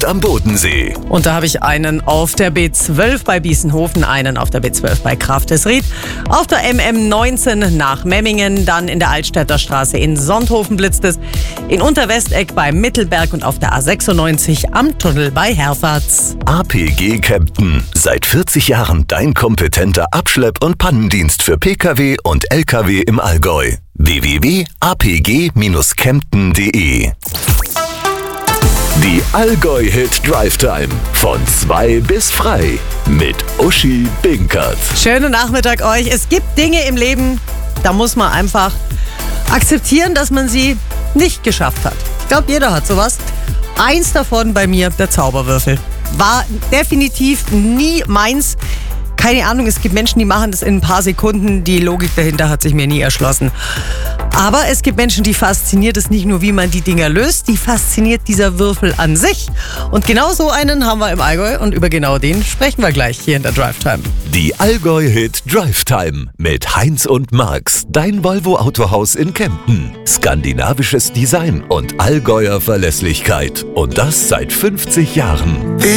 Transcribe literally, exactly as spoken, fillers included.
am Bodensee. Und da habe ich einen auf der B zwölf bei Biesenhofen, einen auf der B zwölf bei Kraftesried, auf der M M neunzehn nach Memmingen, dann in der Altstädter Straße in Sonthofen blitzt es, in Unterwesteck bei Mittelberg und auf der A sechsundneunzig am Tunnel bei Herfahrt. A P G Kempten. Seit vierzig Jahren dein kompetenter Abschlepp- und Pannendienst für Pkw und Lkw im Allgäu. w w w punkt a p g Bindestrich kempten punkt d e Die Allgäu-Hit Drive Time. Von zwei bis frei. Mit Uschi Binkert. Schönen Nachmittag euch. Es gibt Dinge im Leben, da muss man einfach akzeptieren, dass man sie nicht geschafft hat. Ich glaube, jeder hat sowas. Eins davon bei mir, der Zauberwürfel. War definitiv nie meins. Keine Ahnung, es gibt Menschen, die machen das in ein paar Sekunden. Die Logik dahinter hat sich mir nie erschlossen. Aber es gibt Menschen, die fasziniert es nicht nur, wie man die Dinger löst, die fasziniert dieser Würfel an sich. Und genau so einen haben wir im Allgäu und über genau den sprechen wir gleich hier in der Drive Time. Die Allgäu-Hit Drive Time mit Heinz und Marx, dein Volvo Autohaus in Kempten. Skandinavisches Design und Allgäuer Verlässlichkeit. Und das seit fünfzig Jahren.